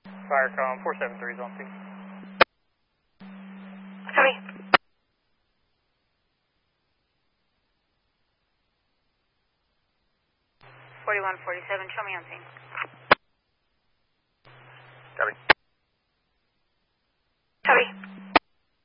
Firecom 473 is on scene. Copy. 4147, show me on scene.